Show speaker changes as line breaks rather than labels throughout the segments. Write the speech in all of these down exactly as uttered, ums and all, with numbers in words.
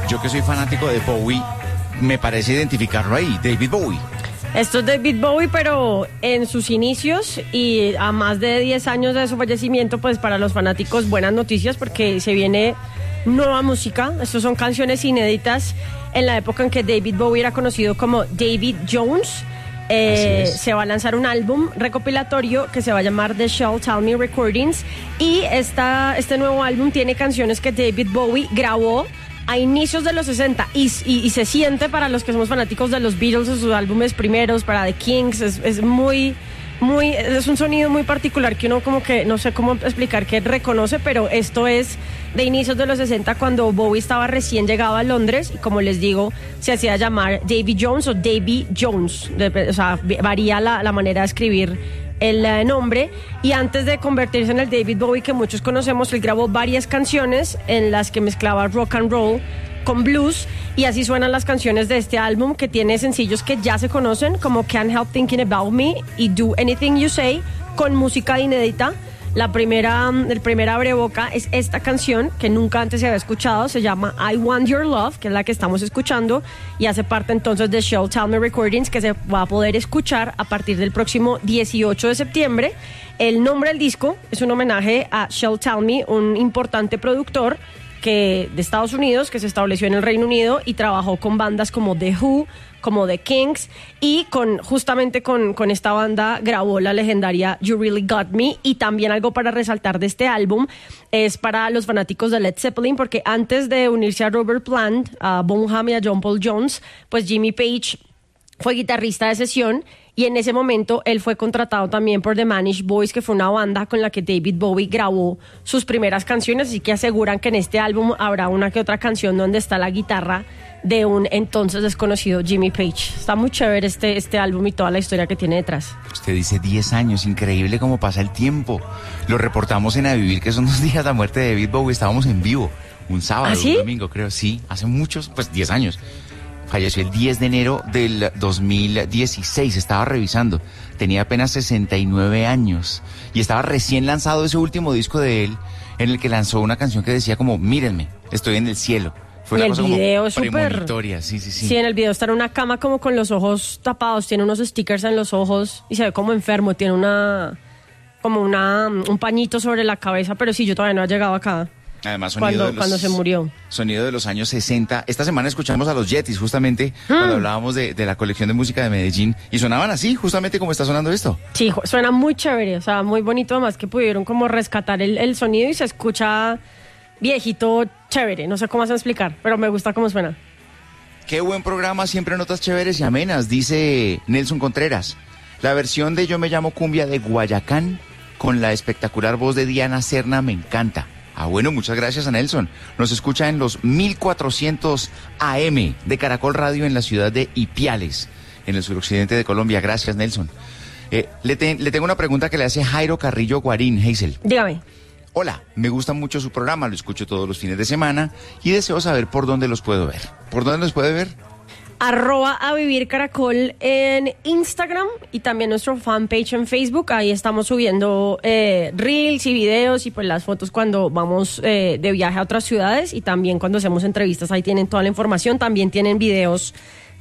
Yo que soy fanático de Bowie, me parece identificarlo ahí, David Bowie.
Esto es David Bowie, pero en sus inicios y a más de diez años de su fallecimiento, pues para los fanáticos buenas noticias porque se viene nueva música. Estas son canciones inéditas en la época en que David Bowie era conocido como David Jones. Eh, se va a lanzar un álbum recopilatorio que se va a llamar The Shell Tell Me Recordings y esta, este nuevo álbum tiene canciones que David Bowie grabó a inicios de los sesenta y, y, y se siente para los que somos fanáticos de los Beatles, de sus álbumes primeros, para The Kings, es, es muy... Muy, es un sonido muy particular que uno como que no sé cómo explicar que reconoce, pero esto es de inicios de los sesenta cuando Bowie estaba recién llegado a Londres y como les digo se hacía llamar Davy Jones o Davy Jones, o sea varía la, la manera de escribir el uh, nombre y antes de convertirse en el David Bowie que muchos conocemos, él grabó varias canciones en las que mezclaba rock and roll con blues y así suenan las canciones de este álbum que tiene sencillos que ya se conocen como Can't Help Thinking About Me y Do Anything You Say con música inédita. La primera, el primer abreboca es esta canción que nunca antes se había escuchado, se llama I Want Your Love, que es la que estamos escuchando y hace parte entonces de Shell Tell Me Recordings que se va a poder escuchar a partir del próximo dieciocho de septiembre. El nombre del disco es un homenaje a Shell Tell Me, un importante productor que de Estados Unidos que se estableció en el Reino Unido y trabajó con bandas como The Who, como The Kings y con justamente con, con esta banda grabó la legendaria You Really Got Me y también algo para resaltar de este álbum es para los fanáticos de Led Zeppelin porque antes de unirse a Robert Plant, a Bonham y a John Paul Jones, pues Jimmy Page fue guitarrista de sesión y en ese momento él fue contratado también por The Manish Boys, que fue una banda con la que David Bowie grabó sus primeras canciones, así que aseguran que en este álbum habrá una que otra canción donde está la guitarra de un entonces desconocido Jimmy Page. Está muy chévere este, este álbum y toda la historia que tiene detrás.
Usted dice diez años, increíble cómo pasa el tiempo. Lo reportamos en A Vivir, que son dos días la muerte de David Bowie, estábamos en vivo, un sábado,
¿Ah, sí?
un domingo creo, sí, hace muchos, pues diez años. Falleció el diez de enero del dos mil dieciséis, estaba revisando, tenía apenas sesenta y nueve años y estaba recién lanzado ese último disco de él en el que lanzó una canción que decía como, mírenme, estoy en el cielo. Fue
y
una
el
cosa
video
como
súper
premonitoria, sí, sí, sí.
Sí, en el video está en una cama como con los ojos tapados, tiene unos stickers en los ojos y se ve como enfermo, tiene una, como una, un pañito sobre la cabeza, pero sí, yo todavía no he llegado acá.
Además, sonido
Cuando,
de los,
cuando se murió.
Sonido de los años sesenta. Esta semana escuchamos a los Yetis, justamente, mm. cuando hablábamos de, de la colección de música de Medellín. Y sonaban así, justamente como está sonando esto.
Sí, suena muy chévere, o sea, muy bonito. Además que pudieron como rescatar el, el sonido y se escucha viejito, chévere. No sé cómo se explicar, pero me gusta cómo suena.
Qué buen programa, siempre notas chéveres y amenas, dice Nelson Contreras. La versión de Yo me llamo Cumbia de Guayacán, con la espectacular voz de Diana Serna, me encanta. Ah, bueno, muchas gracias a Nelson. Nos escucha en los mil cuatrocientos A M de Caracol Radio en la ciudad de Ipiales, en el suroccidente de Colombia. Gracias, Nelson. Eh, le, te, le tengo una pregunta que le hace Jairo Carrillo Guarín, Hazel.
Dígame.
Hola, me gusta mucho su programa, lo escucho todos los fines de semana y deseo saber por dónde los puedo ver. ¿Por dónde los puede ver?
Arroba a Vivir Caracol en Instagram y también nuestro fanpage en Facebook. Ahí estamos subiendo eh, reels y videos y pues las fotos cuando vamos eh, de viaje a otras ciudades y también cuando hacemos entrevistas. Ahí tienen toda la información. También tienen videos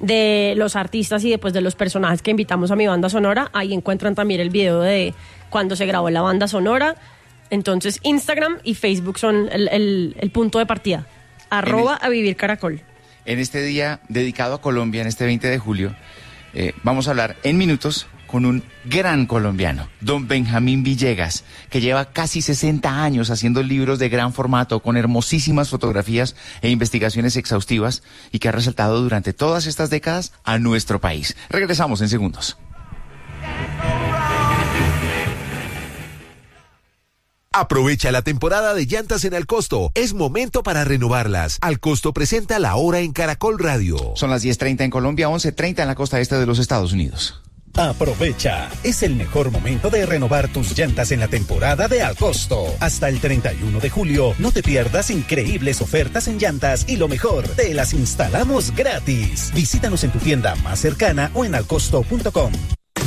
de los artistas y después de los personajes que invitamos a mi banda sonora. Ahí encuentran también el video de cuando se grabó la banda sonora. Entonces Instagram y Facebook son el, el, el punto de partida. Arroba a Vivir Caracol.
En este día dedicado a Colombia, en este veinte de julio, eh, vamos a hablar en minutos con un gran colombiano, don Benjamín Villegas, que lleva casi sesenta años haciendo libros de gran formato con hermosísimas fotografías e investigaciones exhaustivas y que ha resaltado durante todas estas décadas a nuestro país. Regresamos en segundos.
Aprovecha la temporada de llantas en Al Costo. Es momento para renovarlas. Al Costo presenta La Hora en Caracol Radio.
Son las diez treinta en Colombia, once treinta en la costa este de los Estados Unidos.
Aprovecha. Es el mejor momento de renovar tus llantas en la temporada de Al Costo. Hasta el treinta y uno de julio, no te pierdas increíbles ofertas en llantas y lo mejor, te las instalamos gratis. Visítanos en tu tienda más cercana o en alcosto punto com.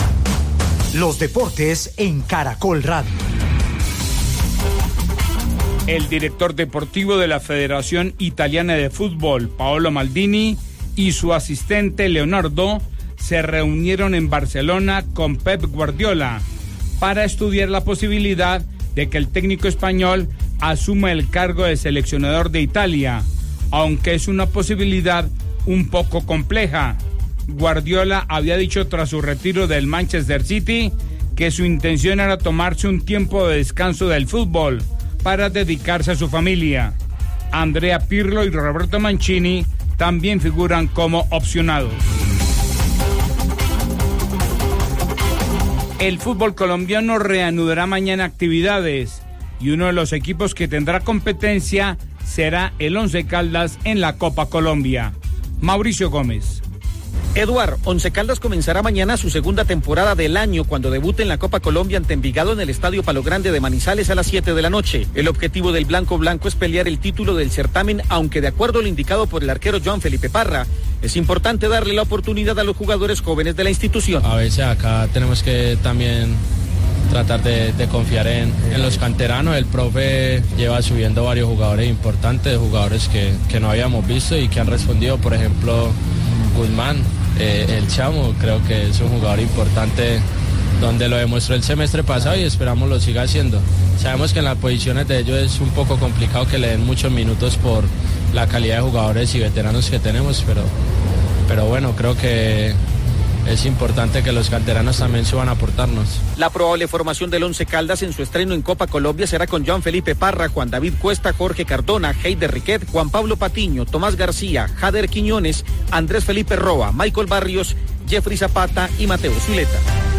Los deportes en Caracol Radio. El director deportivo de la Federación Italiana de Fútbol, Paolo Maldini, y su asistente Leonardo se reunieron en Barcelona con Pep Guardiola para estudiar la posibilidad de que el técnico español asuma el cargo de seleccionador de Italia, aunque es una posibilidad un poco compleja. Guardiola había dicho tras su retiro del Manchester City que su intención era tomarse un tiempo de descanso del fútbol para dedicarse a su familia. Andrea Pirlo y Roberto Mancini también figuran como opcionados. El fútbol colombiano reanudará mañana actividades y uno de los equipos que tendrá competencia será el Once Caldas en la Copa Colombia. Mauricio Gómez.
Eduard, Once Caldas comenzará mañana su segunda temporada del año cuando debute en la Copa Colombia ante Envigado en el Estadio Palo Grande de Manizales a las siete de la noche. El objetivo del Blanco Blanco es pelear el título del certamen, aunque de acuerdo a lo indicado por el arquero Joan Felipe Parra, es importante darle la oportunidad a los jugadores jóvenes de la institución.
A veces acá tenemos que también tratar de, de confiar en, en los canteranos. El profe lleva subiendo varios jugadores importantes, jugadores que, que no habíamos visto y que han respondido, por ejemplo, Guzmán. Eh, el Chamo, creo que es un jugador importante donde lo demostró el semestre pasado y esperamos lo siga haciendo. Sabemos que en las posiciones de ellos es un poco complicado que le den muchos minutos por la calidad de jugadores y veteranos que tenemos, pero, pero bueno, creo que es importante que los canteranos también suban a aportarnos.
La probable formación del Once Caldas en su estreno en Copa Colombia será con Joan Felipe Parra, Juan David Cuesta, Jorge Cardona, Heider Riquet, Juan Pablo Patiño, Tomás García, Jader Quiñones, Andrés Felipe Roa, Michael Barrios, Jeffrey Zapata y Mateo Zuleta.